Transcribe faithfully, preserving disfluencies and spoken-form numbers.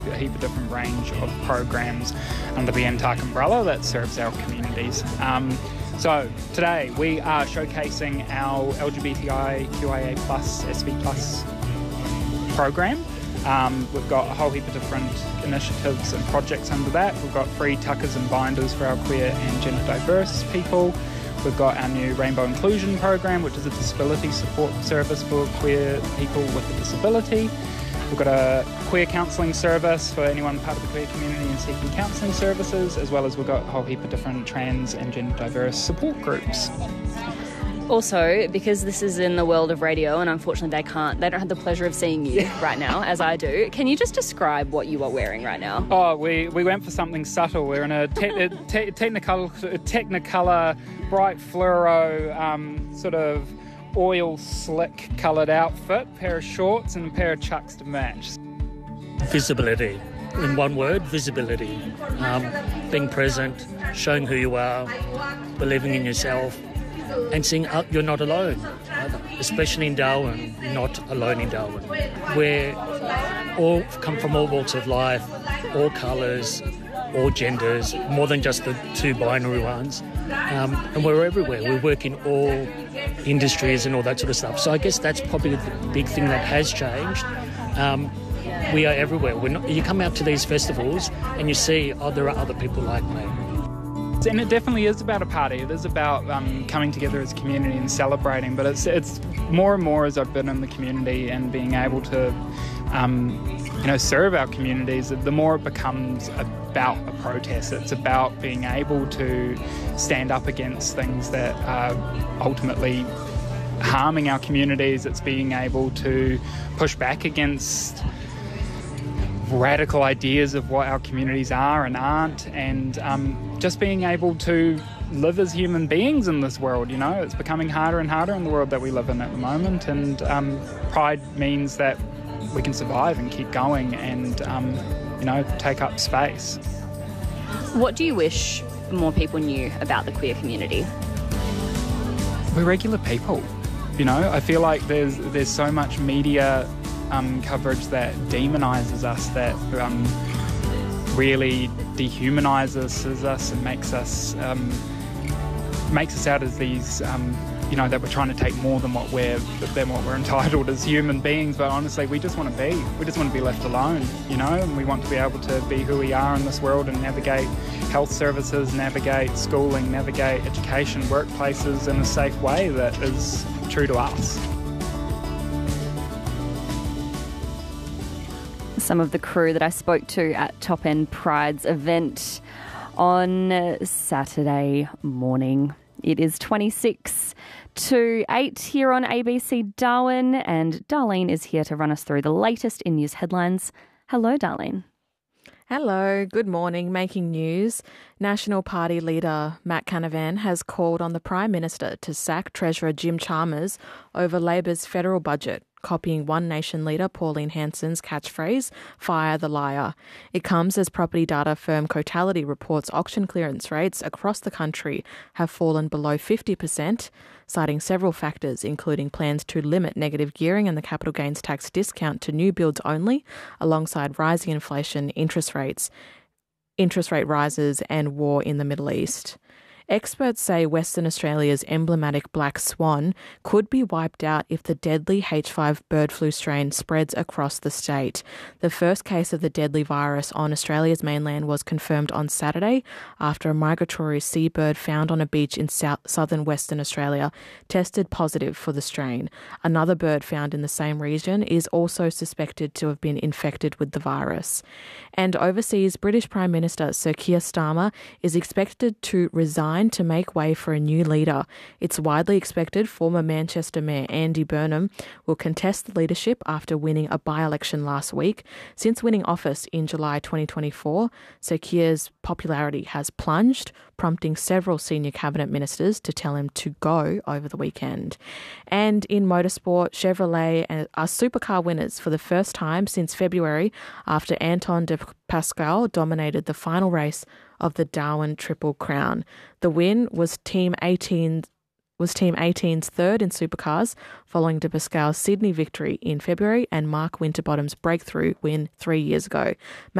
A heap of different range of programs under the N T A C umbrella that serves our communities. Um, so today we are showcasing our L G B T I Q I A plus, S V plus program. Um, we've got a whole heap of different initiatives and projects under that. We've got free tuckers and binders for our queer and gender diverse people. We've got our new Rainbow Inclusion program, which is a disability support service for queer people with a disability. We've got a queer counselling service for anyone part of the queer community and seeking counselling services, as well as we've got a whole heap of different trans and gender diverse support groups. Also, because this is in the world of radio, and unfortunately they can't, they don't have the pleasure of seeing you right now, as I do. Can you just describe what you are wearing right now? Oh, we, we went for something subtle. We're in a te- te- technicolor, technicolor, bright fluoro, um, sort of oil slick coloured outfit, pair of shorts and a pair of chucks to match. Visibility. In one word, visibility. Um, being present, showing who you are, believing in yourself, and seeing uh, you're not alone, especially in Darwin, not alone in Darwin. We're all come from all walks of life, all colours, all genders, more than just the two binary ones. Um, and we're everywhere. We work in all industries and all that sort of stuff. So I guess that's probably the big thing that has changed. Um, we are everywhere. We're not, you come out to these festivals and you see, oh, there are other people like me. And it definitely is about a party. It is about um, coming together as a community and celebrating. But it's it's more and more as I've been in the community and being able to, um, you know, serve our communities, the more it becomes about a protest. It's about being able to stand up against things that are ultimately harming our communities. It's being able to push back against radical ideas of what our communities are and aren't, and um, just being able to live as human beings in this world. You know, it's becoming harder and harder in the world that we live in at the moment, and um, pride means that we can survive and keep going and, um, you know, take up space. What do you wish more people knew about the queer community? We're regular people. You know, I feel like there's there's so much media Um, coverage that demonises us, that um, really dehumanises us and makes us um, makes us out as these, um, you know, that we're trying to take more than what we're than what we're entitled as human beings. But honestly, we just want to be. We just want to be left alone, you know, and we want to be able to be who we are in this world and navigate health services, navigate schooling, navigate education, workplaces in a safe way that is true to us. Some of the crew that I spoke to at Top End Pride's event on Saturday morning. It is twenty-six to eight here on A B C Darwin, and Darlene is here to run us through the latest in news headlines. Hello, Darlene. Hello, good morning. Making news. National Party leader Matt Canavan has called on the Prime Minister to sack Treasurer Jim Chalmers over Labor's federal budget, copying One Nation leader Pauline Hanson's catchphrase, "Fire the liar." It comes as property data firm Cotality reports auction clearance rates across the country have fallen below fifty percent, citing several factors, including plans to limit negative gearing and the capital gains tax discount to new builds only, alongside rising inflation, interest rates, interest rate rises and war in the Middle East. Experts say Western Australia's emblematic black swan could be wiped out if the deadly H five bird flu strain spreads across the state. The first case of the deadly virus on Australia's mainland was confirmed on Saturday after a migratory seabird found on a beach in south, southern Western Australia tested positive for the strain. Another bird found in the same region is also suspected to have been infected with the virus. And overseas, British Prime Minister Sir Keir Starmer is expected to resign to make way for a new leader. It's widely expected former Manchester Mayor Andy Burnham will contest the leadership after winning a by-election last week. Since winning office in July twenty twenty-four, Sir Keir's popularity has plunged, prompting several senior cabinet ministers to tell him to go over the weekend. And in motorsport, Chevrolet are supercar winners for the first time since February after Anton de Pascal dominated the final race of the Darwin Triple Crown. The win was Team eighteen was Team eighteen's third in supercars, following De Pascal's Sydney victory in February and Mark Winterbottom's breakthrough win three years ago.